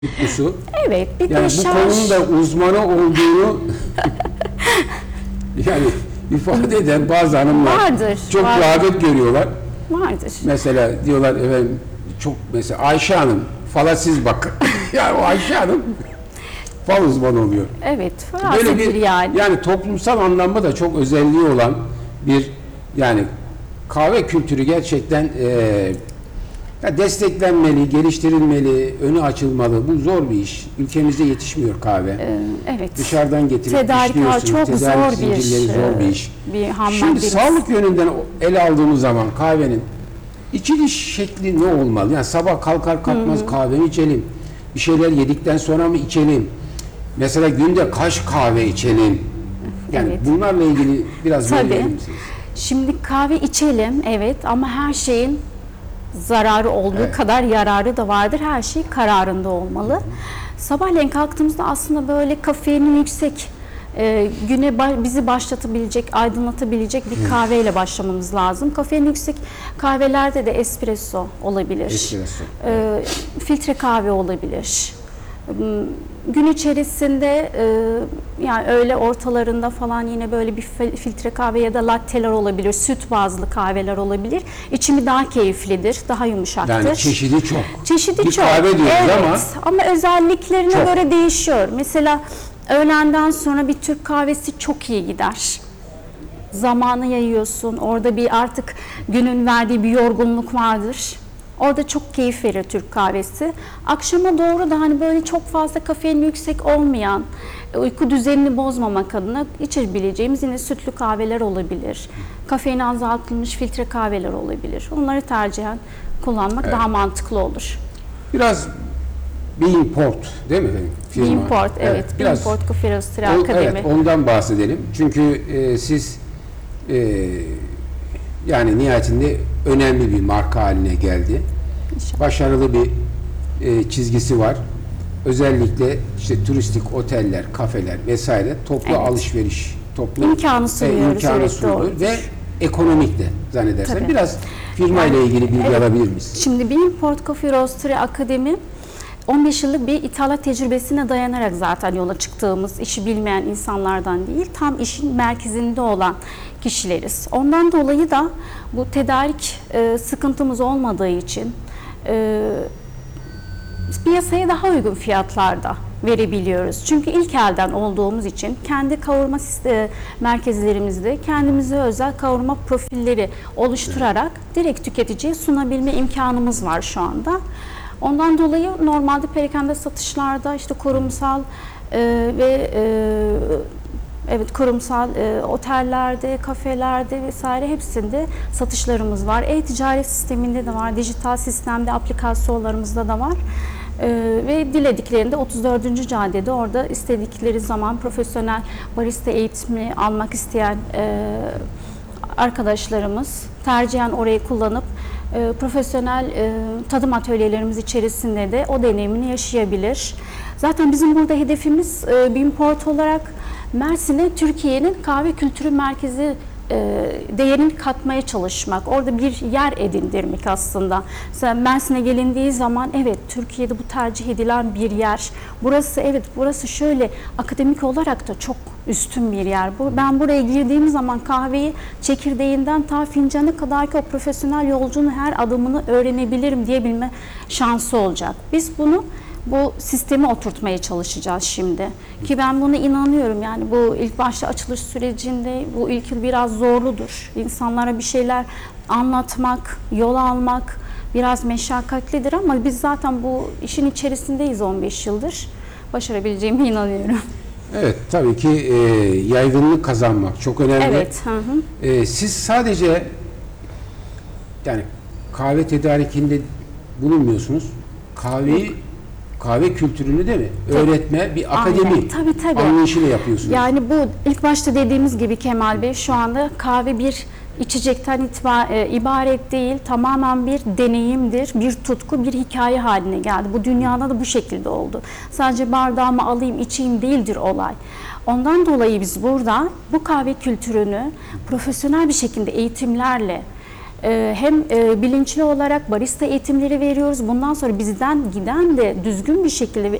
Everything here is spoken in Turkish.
tutkusu. Evet, bir Yani de bu şarj. konunun da uzmanı olduğunu yani ifade eden bazı hanımlar Vardır, çok vardır. rağbet görüyorlar. Vardır. Mesela diyorlar efendim çok mesela Ayşe Hanım fala siz bakın. Yani o Ayşe Hanım fal uzmanı oluyor. Evet, Böyle farasettir bir yani. toplumsal anlamda da çok özelliği olan bir yani kahve kültürü gerçekten ya desteklenmeli, geliştirilmeli, önü açılmalı. Bu zor bir iş. Ülkemizde yetişmiyor kahve. Evet. Dışarıdan getirip Tedarik işliyorsunuz. çok Tedarik zor bir zincirleri zor bir iş. bir ham Şimdi maddemiz. sağlık yönünden ele aldığımız zaman kahvenin içiliş şekli ne olmalı? Yani sabah kalkar kalkmaz kahve mi içelim? Bir şeyler yedikten sonra mı içelim? Mesela günde kaç kahve içelim? Yani Evet. bunlarla ilgili biraz Tabii. verir misiniz? Şimdi kahve içelim, evet, ama her şeyin zararı olduğu Evet. kadar yararı da vardır. Her şey kararında olmalı. Sabahleyin kalktığımızda aslında böyle kafeinin yüksek, güne bizi başlatabilecek, aydınlatabilecek bir kahveyle başlamamız lazım. Kafein yüksek kahvelerde de espresso olabilir. Espresso. Filtre kahve olabilir. Gün içerisinde yani öğle ortalarında falan yine böyle bir filtre kahve ya da latteler olabilir, süt bazlı kahveler olabilir. İçimi daha keyiflidir, daha yumuşaktır. Yani çeşidi çok. Çeşidi bir çok. kahve diyoruz Evet, ama özelliklerine Çok. göre değişiyor. Mesela öğlenden sonra bir Türk kahvesi çok iyi gider. Zamanı yayıyorsun. Orada bir artık günün verdiği bir yorgunluk vardır. Orada çok keyif verir Türk kahvesi. Akşama doğru da hani böyle çok fazla kafein yüksek olmayan, uyku düzenini bozmamak adına içebileceğimiz yine sütlü kahveler olabilir. Kafeini azaltılmış filtre kahveler olabilir. Onları tercihen kullanmak daha mantıklı olur. Biraz Beanport değil mi efendim? Firma. Beanport, evet. Biraz Beanport Coffee Roastery Akademi. Evet, ondan bahsedelim. Çünkü siz yani nihayetinde önemli bir marka haline geldi. İnşallah. Başarılı bir çizgisi var. Özellikle işte turistik oteller, kafeler vesaire toplu Evet. alışveriş, toplu İmkanı sunuyoruz, imkanı evet, sunuyor doğrudur. ve ekonomik de zannedersem. Tabii. Biraz firma ile ilgili bilgi alabilir miyiz? Şimdi Beanport Coffee Roastery Akademi 15 yıllık bir ithalat tecrübesine dayanarak zaten yola çıktığımız, işi bilmeyen insanlardan değil, tam işin merkezinde olan kişileriz. Ondan dolayı da bu tedarik sıkıntımız olmadığı için piyasaya daha uygun fiyatlarda verebiliyoruz. Çünkü ilk elden olduğumuz için kendi kavurma merkezlerimizde kendimize özel kavurma profilleri oluşturarak direkt tüketiciye sunabilme imkanımız var şu anda. Ondan dolayı normalde perakende satışlarda işte kurumsal ve kurumsal otellerde, kafelerde vesaire hepsinde satışlarımız var. E-ticaret sisteminde de var, dijital sistemde, aplikasyonlarımızda da var. Ve dilediklerinde 34. caddede orada istedikleri zaman profesyonel barista eğitimi almak isteyen arkadaşlarımız tercihen orayı kullanıp profesyonel tadım atölyelerimiz içerisinde de o deneyimini yaşayabilir. Zaten bizim burada hedefimiz Beanport olarak Mersin'e Türkiye'nin kahve kültürü merkezi değerini katmaya çalışmak, orada bir yer edindirmek aslında. Mesela Mersin'e gelindiği zaman evet Türkiye'de bu tercih edilen bir yer. Burası evet burası şöyle akademik olarak da çok üstün bir yer. Ben buraya girdiğim zaman kahveyi çekirdeğinden ta fincana kadar ki o profesyonel yolcunun her adımını öğrenebilirim diyebilme şansı olacak. Biz bu sistemi oturtmaya çalışacağız şimdi. Ki ben buna inanıyorum. Yani bu ilk başta açılış sürecinde bu ilk yıl biraz zorludur. İnsanlara bir şeyler anlatmak, yol almak biraz meşakkatlidir ama biz zaten bu işin içerisindeyiz 15 yıldır. Başarabileceğime inanıyorum. Evet, tabii ki yaygınlık kazanmak çok önemli. Evet. Siz sadece yani kahve tedarikinde bulunmuyorsunuz. Kahve kültürünü değil mi? Öğretme bir akademi Tabii. anlayışıyla yapıyorsunuz. Yani bu ilk başta dediğimiz gibi Kemal Bey şu anda kahve bir içecekten ibaret değil, tamamen bir deneyimdir, bir tutku, bir hikaye haline geldi. Bu dünyada da bu şekilde oldu. Sadece bardağımı alayım, içeyim değildir olay. Ondan dolayı biz burada bu kahve kültürünü profesyonel bir şekilde eğitimlerle Hem bilinçli olarak barista eğitimleri veriyoruz. Bundan sonra bizden giden de düzgün bir şekilde